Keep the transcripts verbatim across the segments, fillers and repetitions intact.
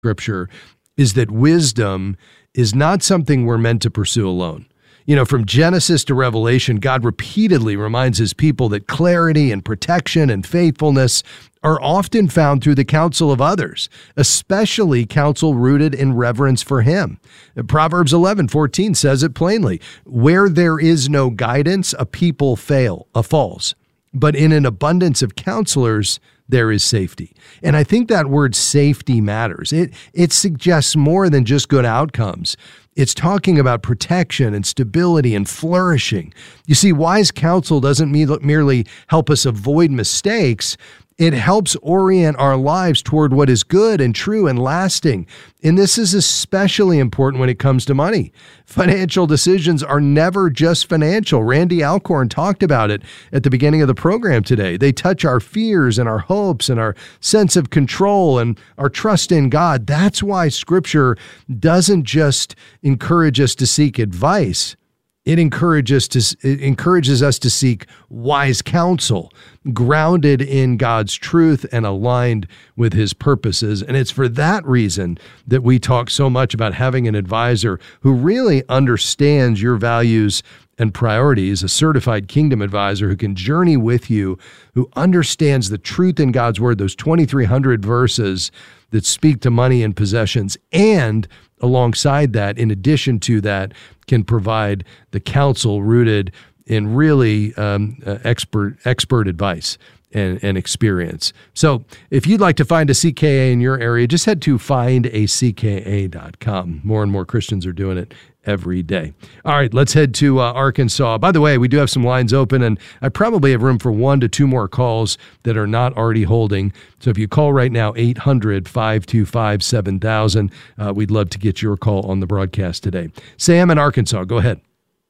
Scripture is that wisdom is not something we're meant to pursue alone. You know, from Genesis to Revelation, God repeatedly reminds his people that clarity and protection and faithfulness are often found through the counsel of others, especially counsel rooted in reverence for him. Proverbs eleven fourteen says it plainly, where there is no guidance, a people fail, a falls. But in an abundance of counselors, there is safety. And I think that word safety matters. It it suggests more than just good outcomes. It's talking about protection and stability and flourishing. You see, wise counsel doesn't merely help us avoid mistakes. It helps orient our lives toward what is good and true and lasting. And this is especially important when it comes to money. Financial decisions are never just financial. Randy Alcorn talked about it at the beginning of the program today. They touch our fears and our hopes and our sense of control and our trust in God. That's why Scripture doesn't just encourage us to seek advice. It encourages to it encourages us to seek wise counsel, grounded in God's truth and aligned with his purposes. And it's for that reason that we talk so much about having an advisor who really understands your values and priorities, a certified kingdom advisor who can journey with you, who understands the truth in God's word, those twenty-three hundred verses that speak to money and possessions, and alongside that, in addition to that, can provide the counsel rooted in really um, uh, expert expert advice and, and experience. So if you'd like to find a C K A in your area, just head to find a c k a dot com. More and more Christians are doing it every day. All right, let's head to uh, Arkansas. By the way, we do have some lines open, and I probably have room for one to two more calls that are not already holding. So if you call right now, eight hundred, five two five, seven thousand, uh, we'd love to get your call on the broadcast today. Sam in Arkansas, go ahead.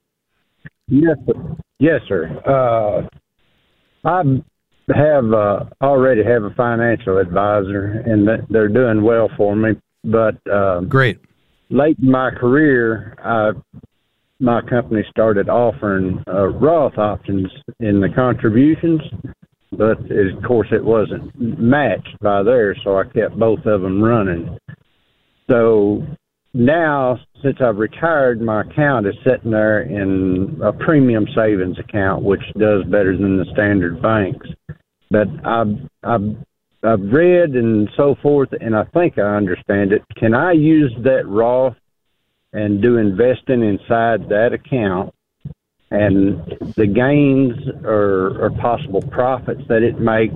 Yes, sir. Yes, sir. Uh, I have uh, already have a financial advisor, and they're doing well for me. But uh, great. Late in my career, uh, my company started offering uh, Roth options in the contributions, but it, of course it wasn't matched by theirs, so I kept both of them running. So now, since I've retired, my account is sitting there in a premium savings account, which does better than the standard banks. But I've, I've I've read and so forth, and I think I understand it. Can I use that Roth and do investing inside that account, and the gains or, or possible profits that it makes,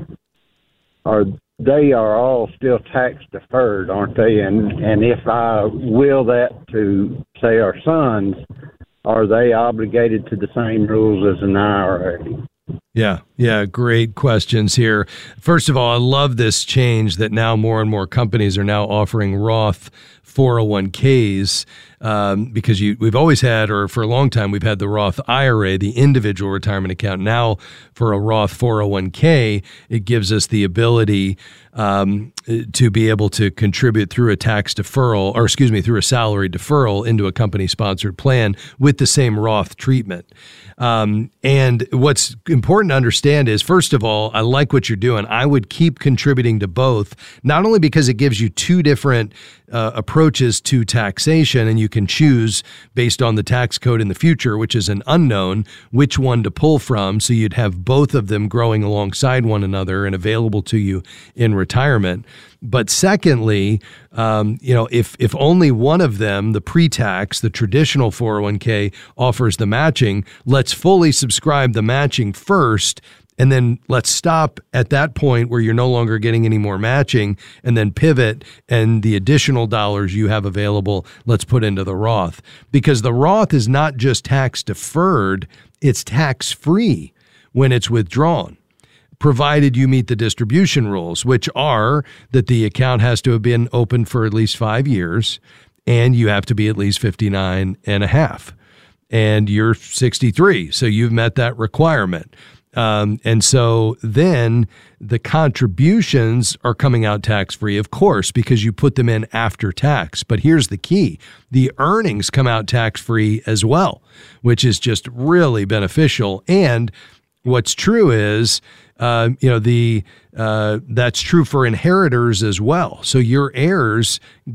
are they are all still tax deferred, aren't they? And and if I will that to, say, our sons, are they obligated to the same rules as an I R A? Yeah, yeah, great questions here. First of all, I love this change that now more and more companies are now offering Roth four oh one k's um, because you, we've always had, or for a long time, we've had the Roth I R A, the individual retirement account. Now for a Roth four oh one k, it gives us the ability um, to be able to contribute through a tax deferral, or excuse me, through a salary deferral into a company-sponsored plan with the same Roth treatment. Um, and what's important to understand is, first of all, I like what you're doing. I would keep contributing to both, not only because it gives you two different uh, approaches to taxation, and you can choose based on the tax code in the future, which is an unknown, which one to pull from. So you'd have both of them growing alongside one another and available to you in retirement. But secondly, um, you know, if if only one of them, the pre-tax, the traditional four oh one k, offers the matching, let's fully subscribe the matching first, and then let's stop at that point where you're no longer getting any more matching, and then pivot, and the additional dollars you have available, let's put into the Roth. Because the Roth is not just tax deferred, it's tax free when it's withdrawn, provided you meet the distribution rules, which are that the account has to have been open for at least five years, and you have to be at least fifty-nine and a half, and you're sixty-three, so you've met that requirement. Um, and so then the contributions are coming out tax-free, of course, because you put them in after tax. But here's the key. The earnings come out tax-free as well, which is just really beneficial. And what's true is, uh, you know, the uh, that's true for inheritors as well. So your heirs